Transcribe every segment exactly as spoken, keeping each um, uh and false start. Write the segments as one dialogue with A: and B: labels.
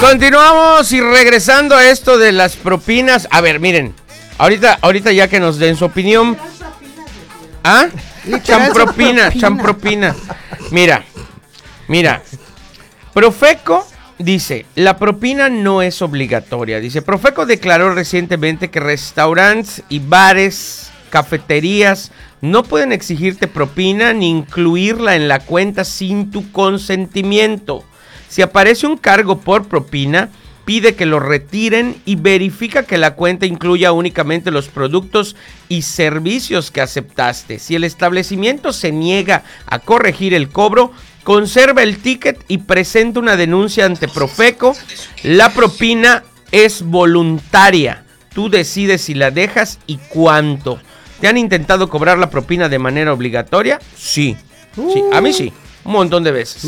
A: Continuamos y regresando a esto de las propinas. A ver, miren, ahorita, ahorita ya que nos den su opinión. ¿Ah? Champropina, champropina. Mira, mira. Profeco dice, la propina no es obligatoria. Dice, Profeco declaró recientemente que restaurantes y bares, cafeterías, no pueden exigirte propina ni incluirla en la cuenta sin tu consentimiento. Si aparece un cargo por propina, pide que lo retiren y verifica que la cuenta incluya únicamente los productos y servicios que aceptaste. Si el establecimiento se niega a corregir el cobro, conserva el ticket y presenta una denuncia ante Profeco. La propina es voluntaria. Tú decides si la dejas y cuánto. ¿Te han intentado cobrar la propina de manera obligatoria? Sí. sí. A mí sí. Un montón de veces.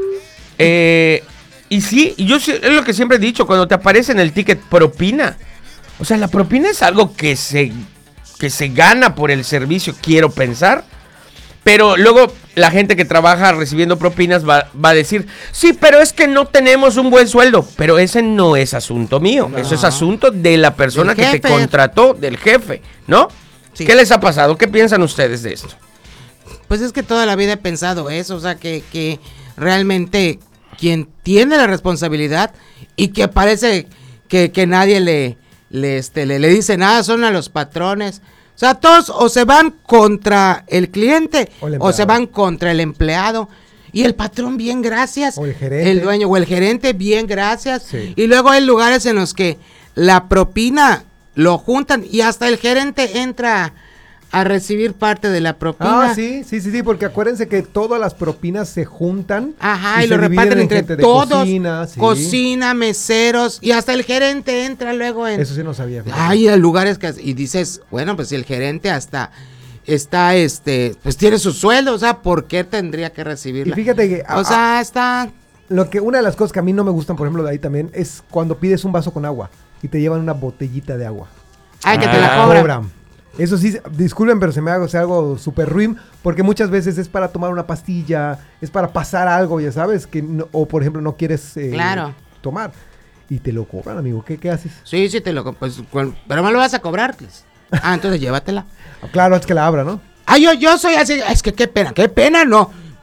A: Eh, y sí, yo es lo que siempre he dicho, cuando te aparece en el ticket propina. O sea, la propina es algo que se, que se gana por el servicio, quiero pensar. Pero luego la gente que trabaja recibiendo propinas va, va a decir, sí, pero es que no tenemos un buen sueldo. Pero ese no es asunto mío, no. Eso es asunto de la persona que te contrató, del jefe, ¿no? Sí. ¿Qué les ha pasado? ¿Qué piensan ustedes de esto?
B: Pues es que toda la vida he pensado eso, o sea, que, que realmente quien tiene la responsabilidad y que parece que, que nadie le, le, este, le, le dice nada son a los patrones. O sea, todos o se van contra el cliente o, el o se van contra el empleado. Y el patrón, bien, gracias. O el gerente. El dueño o el gerente, bien, gracias. Sí. Y luego hay lugares en los que la propina lo juntan y hasta el gerente entra a recibir parte de la propina.
C: Ah, sí, sí, sí, sí, porque acuérdense que todas las propinas se juntan.
B: Ajá, y, y lo reparten entre todos. Cocina, sí. cocina, meseros, y hasta el gerente entra luego en...
C: Eso sí no sabía.
B: Hay lugares que... Y dices, bueno, pues si el gerente hasta está, este, pues tiene su sueldo, o sea, ¿por qué tendría que recibirla?
C: Y fíjate que...
B: O a, sea, está...
C: Lo que, una de las cosas que a mí no me gustan, por ejemplo, de ahí también, es cuando pides un vaso con agua y te llevan una botellita de agua.
B: Ay, que ah, te la cobran. cobran.
C: Eso sí, disculpen, pero se me hace algo súper ruin, porque muchas veces es para tomar una pastilla, es para pasar algo, ya sabes, que no, o por ejemplo no quieres eh,
B: claro.
C: tomar, y te lo cobran, amigo. ¿Qué, qué haces?
B: Sí, sí, te lo pues, pero me lo vas a cobrar. Pues. Ah, entonces llévatela.
C: Claro, es que la abra, ¿no?
B: Ah, yo, yo soy así, es que qué pena, qué pena, no.